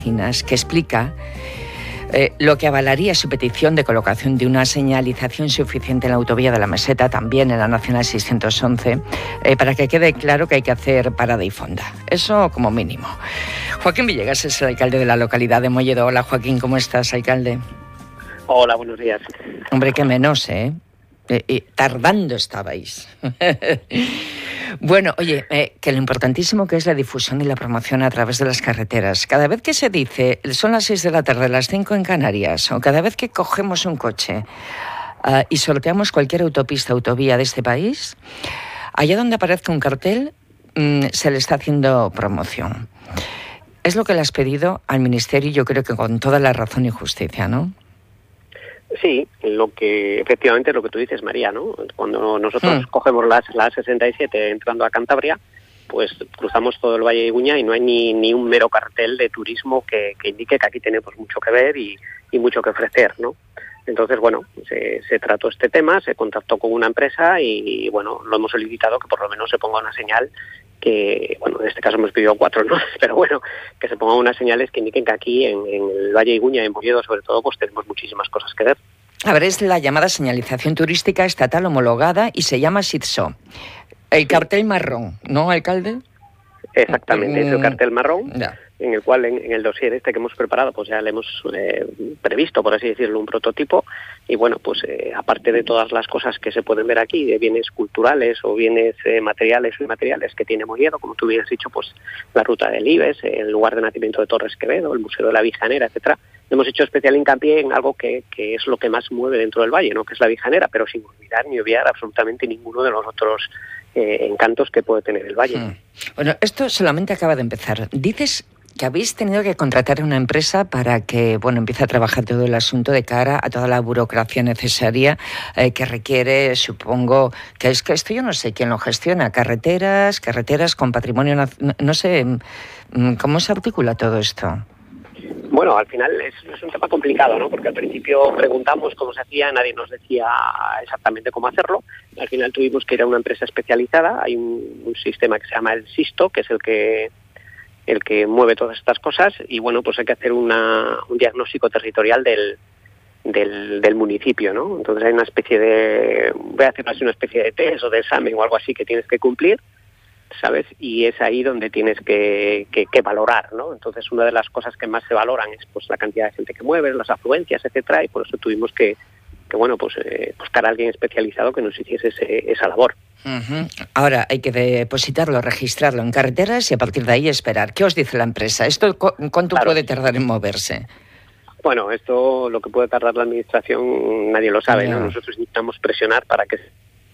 que explica lo que avalaría su petición de colocación de una señalización suficiente en la autovía de la Meseta, también en la Nacional 611, para que quede claro que hay que hacer parada y fonda. Eso como mínimo. Joaquín Villegas es el alcalde de la localidad de Molledo. Hola Joaquín, ¿cómo estás, alcalde? Hola, buenos días. Hombre, qué menos, tardando estabais. Bueno, oye, que lo importantísimo que es la difusión y la promoción a través de las carreteras. Cada vez que se dice, son las 6 de la tarde, las 5 en Canarias, o cada vez que cogemos un coche y sorteamos cualquier autopista, autovía de este país, allá donde aparezca un cartel, se le está haciendo promoción. Es lo que le has pedido al Ministerio y yo creo que con toda la razón y justicia, ¿no? Sí, efectivamente lo que tú dices, María, ¿no? Cuando nosotros cogemos la 67 entrando a Cantabria, pues cruzamos todo el Valle de Iguña y no hay ni un mero cartel de turismo que indique que aquí tenemos mucho que ver y mucho que ofrecer, ¿no? Entonces, bueno, se trató este tema, se contactó con una empresa y, bueno, lo hemos solicitado que por lo menos se ponga una señal que, bueno, en este caso hemos pedido 4, ¿no? Pero bueno, que se pongan unas señales que indiquen que aquí en el Valle de Iguña, en Molledo sobre todo, pues tenemos muchísimas cosas que ver. A ver, es la llamada señalización turística estatal homologada y se llama SITSO. El cartel marrón, ¿no, alcalde? Exactamente, es el cartel marrón, ya. En el cual en el dossier que hemos preparado, pues ya le hemos previsto, por así decirlo, un prototipo. Y bueno, pues aparte de todas las cosas que se pueden ver aquí, de bienes culturales o bienes materiales o inmateriales que tiene Molledo, como tú hubieras dicho, pues la ruta del Ibes, el lugar de nacimiento de Torres Quevedo, el Museo de la Vijanera, etcétera. Hemos hecho especial hincapié en algo que es lo que más mueve dentro del valle, ¿no? Que es la Vijanera, pero sin olvidar ni obviar absolutamente ninguno de los otros encantos que puede tener el valle. Bueno, esto solamente acaba de empezar. Dices que habéis tenido que contratar a una empresa para que, bueno, empiece a trabajar todo el asunto de cara a toda la burocracia necesaria que requiere, supongo, que es que esto yo no sé quién lo gestiona, carreteras con patrimonio, no sé, ¿cómo se articula todo esto? Bueno, al final es un tema complicado, ¿no? Porque al principio preguntamos cómo se hacía, nadie nos decía exactamente cómo hacerlo. Al final tuvimos que ir a una empresa especializada. Hay un sistema que se llama el SISTO, que es el que mueve todas estas cosas. Y bueno, pues hay que hacer un diagnóstico territorial del municipio, ¿no? Entonces hay una especie voy a hacer así una especie de test o de examen o algo así que tienes que cumplir, ¿sabes? Y es ahí donde tienes que valorar, ¿no? Entonces una de las cosas que más se valoran es pues la cantidad de gente que mueve, las afluencias, etcétera, y por eso tuvimos que buscar a alguien especializado que nos hiciese esa labor. Uh-huh. Ahora hay que depositarlo, registrarlo en carreteras y a partir de ahí esperar. ¿Qué os dice la empresa? ¿Esto cuánto puede tardar en moverse? Bueno, esto lo que puede tardar la administración nadie lo sabe, ¿no? Nosotros necesitamos presionar para que...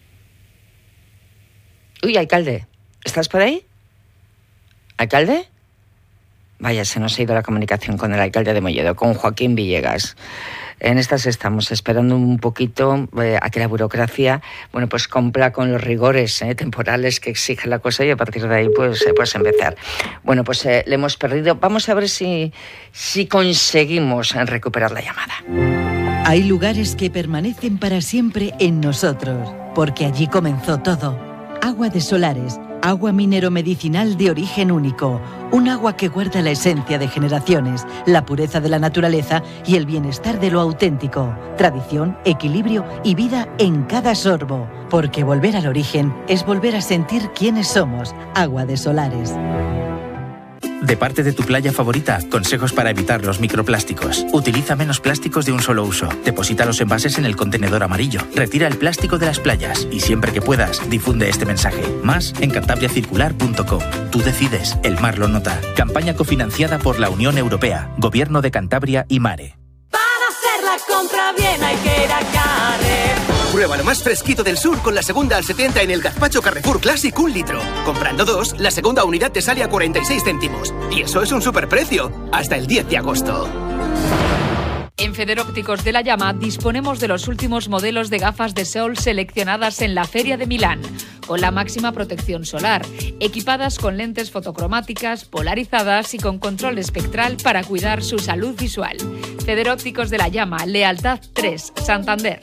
Uy, alcalde, ¿estás por ahí? ¿Alcalde? Vaya, se nos ha ido la comunicación con el alcalde de Molledo, con Joaquín Villegas. En estas estamos esperando un poquito a que la burocracia, bueno, pues cumpla con los rigores temporales que exige la cosa y a partir de ahí pues empezar. Bueno, pues le hemos perdido. Vamos a ver si conseguimos recuperar la llamada. Hay lugares que permanecen para siempre en nosotros, porque allí comenzó todo. Agua de Solares, agua minero-medicinal de origen único. Un agua que guarda la esencia de generaciones, la pureza de la naturaleza y el bienestar de lo auténtico. Tradición, equilibrio y vida en cada sorbo. Porque volver al origen es volver a sentir quiénes somos. Agua de Solares. De parte de tu playa favorita, consejos para evitar los microplásticos. Utiliza menos plásticos de un solo uso. Deposita los envases en el contenedor amarillo. Retira el plástico de las playas. Y siempre que puedas, difunde este mensaje. Más en cantabriacircular.com. Tú decides, el mar lo nota. Campaña cofinanciada por la Unión Europea, Gobierno de Cantabria y Mare. Para hacer la compra bien hay que ir a Carrefour. Prueba lo más fresquito del sur con la segunda al 70 en el gazpacho Carrefour Classic 1 litro. Comprando 2, la segunda unidad te sale a 46 céntimos. Y eso es un superprecio. Hasta el 10 de agosto. En Federópticos de la Llama disponemos de los últimos modelos de gafas de sol seleccionadas en la Feria de Milán, con la máxima protección solar, equipadas con lentes fotocromáticas, polarizadas y con control espectral para cuidar su salud visual. Federópticos de la Llama, Lealtad 3, Santander.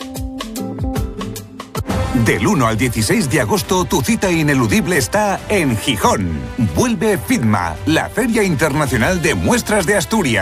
Del 1 al 16 de agosto, tu cita ineludible está en Gijón. Vuelve FITMA, la Feria Internacional de Muestras de Asturias.